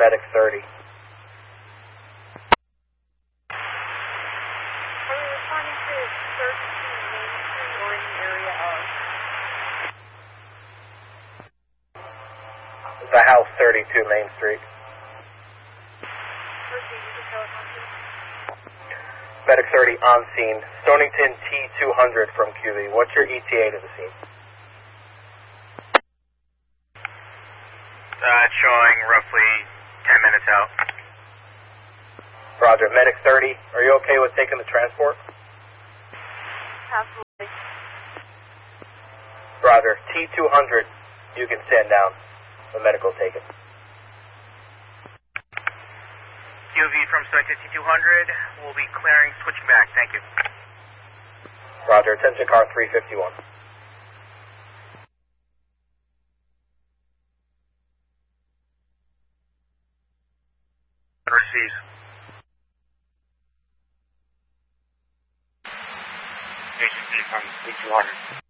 Medic 30. Are we responding to 32 Main Street or in the area of? The house 32 Main Street. Proceed with the telecom, please. Medic 30 on scene. Stonington T200 from QV. What's your ETA to the scene? It's showing roughly 10 minutes out. Roger. Medic 30, are you okay with taking the transport? Absolutely. Roger. T200, you can stand down. The medic will take it. QV from Stonington T200 will be clearing, switching back. Thank you. Roger. Attention car 351. Receives. HC from T200.